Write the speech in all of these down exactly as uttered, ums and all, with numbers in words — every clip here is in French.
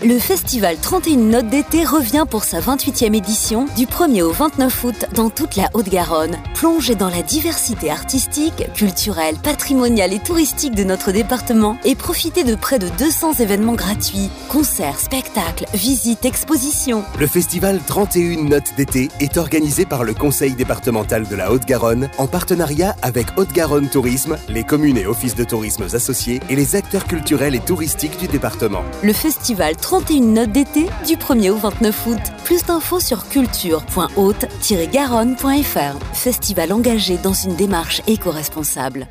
Le festival trente et une notes d'été revient pour sa vingt-huitième édition du premier au vingt-neuf août dans toute la Haute-Garonne. Plongez dans la diversité artistique, culturelle, patrimoniale et touristique de notre département et profitez de près de deux cents événements gratuits. Concerts, spectacles, visites, expositions. Le festival trente et une notes d'été est organisé par le Conseil départemental de la Haute-Garonne en partenariat avec Haute-Garonne Tourisme, les communes et offices de tourisme associés et les acteurs culturels et touristiques du département. Le festival trente et une notes d'été du premier au vingt-neuf août. Plus d'infos sur culture point haute tiret garonne point f r. Festival engagé dans une démarche éco-responsable.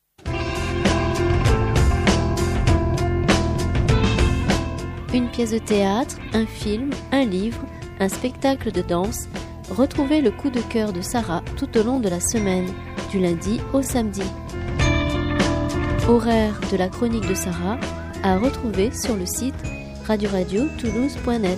Une pièce de théâtre, un film, un livre, un spectacle de danse. Retrouvez le coup de cœur de Sarah tout au long de la semaine, du lundi au samedi. Horaire de la chronique de Sarah à retrouver sur le site radio radio toulouse point net.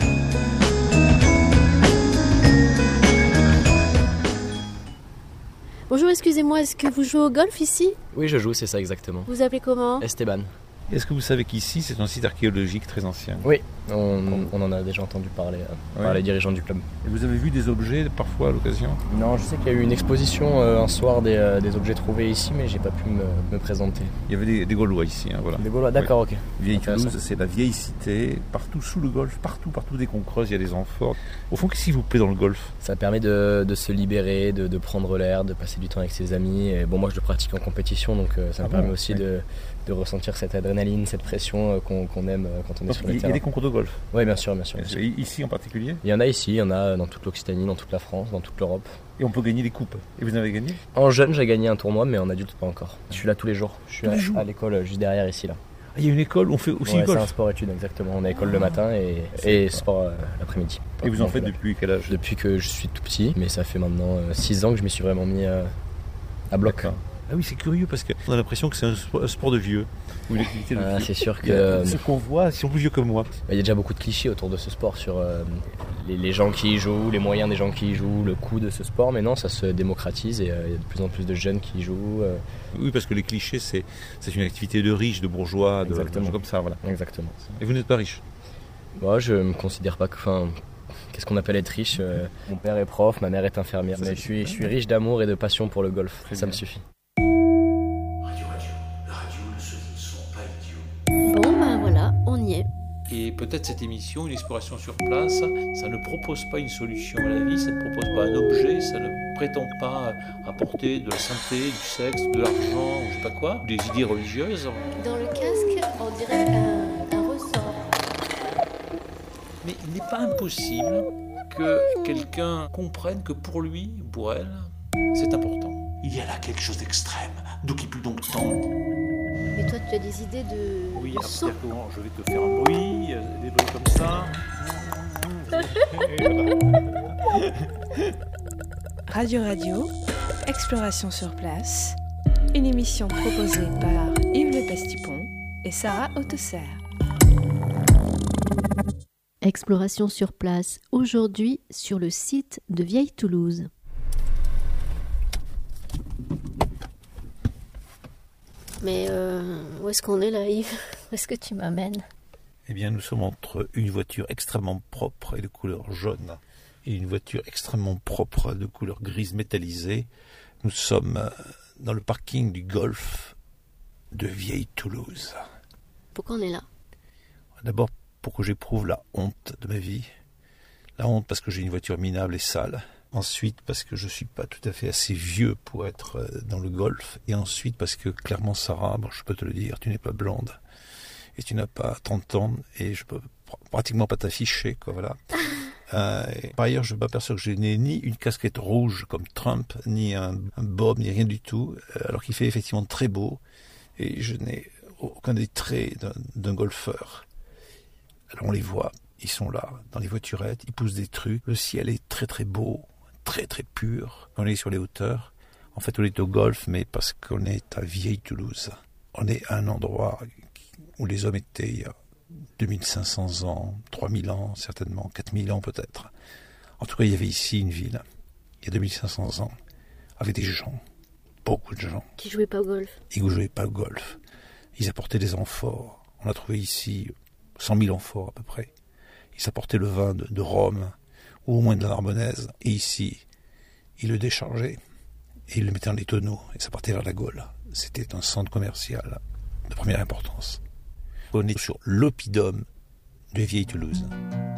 Bonjour, excusez-moi, est-ce que vous jouez au golf ici ? Oui, je joue, c'est ça exactement. Vous appelez comment ? Esteban. Est-ce que vous savez qu'ici, c'est un site archéologique très ancien ? Oui, on, on en a déjà entendu parler euh, par oui. les dirigeants du club. Et vous avez vu des objets parfois à l'occasion ? Non, je sais qu'il y a eu une exposition euh, un soir des, euh, des objets trouvés ici, mais j'ai pas pu me, me présenter. Il y avait des, des Gaulois ici, hein, voilà. Des Gaulois, d'accord, oui. ok. Vieille Toulouse, c'est la vieille cité, partout sous le golfe, partout, partout dès qu'on creuse, il y a des amphores. Au fond, qu'est-ce qui vous plaît dans le golfe ? Ça permet de, de se libérer, de, de prendre l'air, de passer du temps avec ses amis. Et bon, moi je le pratique en compétition, donc euh, ça me ah permet bon, aussi oui. de, de ressentir cette adrénaline, cette pression euh, qu'on, qu'on aime euh, quand on est donc, sur le il, terrain. Il y a des concours de golf ? Oui, bien sûr, bien sûr. Bien sûr. Ici en particulier ? Il y en a ici, il y en a dans toute l'Occitanie, dans toute la France, dans toute l'Europe. Et on peut gagner des coupes. Et vous en avez gagné ? En jeune, j'ai gagné un tournoi, mais en adulte, pas encore. Je suis là tous les jours. Je suis tous à, à l'école, juste derrière ici, là. Ah, il y a une école où on fait aussi ouais, le golf ? C'est un sport-études, exactement. On a école le matin et, et sport euh, l'après-midi. Et vous en faites depuis quel âge ? Depuis que je suis tout petit, mais ça fait maintenant six ans que je m'y suis vraiment mis euh, à bloc. D'accord. Ah oui, c'est curieux parce qu'on a l'impression que c'est un sport de vieux. Ou une activité de ah, vieux. C'est sûr que... Ceux qu'on voit, ils sont plus vieux que moi. Il y a déjà beaucoup de clichés autour de ce sport sur euh, les, les gens qui y jouent, les moyens des gens qui y jouent, le coût de ce sport. Mais non, ça se démocratise et euh, il y a de plus en plus de jeunes qui y jouent. Euh. Oui, parce que les clichés, c'est, c'est une activité de riches, de bourgeois, de, de gens comme ça. Voilà. Exactement. Et vous n'êtes pas riche ? Moi, je me considère pas que... Enfin, qu'est-ce qu'on appelle être riche ? euh, Mon père est prof, ma mère est infirmière. Ça, mais je suis, je suis riche d'amour et de passion pour le golf. Très ça bien. Me suffit. Bon, ben voilà, on y est. Et peut-être cette émission, une exploration sur place, ça ne propose pas une solution à la vie, ça ne propose pas un objet, ça ne prétend pas apporter de la santé, du sexe, de l'argent, ou je sais pas quoi, des idées religieuses. Dans le casque, on dirait un, un ressort. Mais il n'est pas impossible que quelqu'un comprenne que pour lui, pour elle, c'est important. Il y a là quelque chose d'extrême, d'où qui pue donc tant. Mais toi, tu as des idées de... Oui, de alors son. c'est-à-dire que je vais te faire un bruit, des bruits comme ça. Radio Radio, exploration sur place, une émission proposée par Yves Le Pestipon et Sarah Hautesserre. Exploration sur place, aujourd'hui sur le site de Vieille Toulouse. Mais euh, où est-ce qu'on est là, Yves ? Où est-ce que tu m'amènes ? Eh bien, nous sommes entre une voiture extrêmement propre et de couleur jaune et une voiture extrêmement propre de couleur grise métallisée. Nous sommes dans le parking du golf de Vieille Toulouse. Pourquoi on est là ? D'abord, pour que j'éprouve la honte de ma vie. La honte parce que j'ai une voiture minable et sale. Ensuite, parce que je ne suis pas tout à fait assez vieux pour être dans le golf. Et ensuite, parce que clairement, Sarah, bon, je peux te le dire, tu n'es pas blonde. Et tu n'as pas trente ans. Et je peux pratiquement pas t'afficher, quoi, voilà. Euh, et par ailleurs, je m'aperçois que je n'ai ni une casquette rouge comme Trump, ni un, un bob, ni rien du tout. Alors qu'il fait effectivement très beau. Et je n'ai aucun des traits d'un, d'un golfeur. Alors on les voit. Ils sont là, dans les voiturettes. Ils poussent des trucs. Le ciel est très très beau. Très très pur. On est sur les hauteurs. En fait, on est au golf, mais parce qu'on est à Vieille Toulouse. On est à un endroit où les hommes étaient il y a deux mille cinq cents ans, trois mille ans, certainement, quatre mille ans peut-être. En tout cas, il y avait ici une ville, il y a deux mille cinq cents ans, avec des gens, beaucoup de gens. Qui jouaient pas au golf. Ils ne jouaient pas au golf. Ils apportaient des amphores. On a trouvé ici cent mille amphores à peu près. Il s'apportait le vin de, de Rome, ou au moins de la Narbonnaise, et ici, il le déchargeait, et il le mettait dans les tonneaux, et ça partait vers la Gaule. C'était un centre commercial de première importance. On est sur l'oppidum de Vieille Toulouse.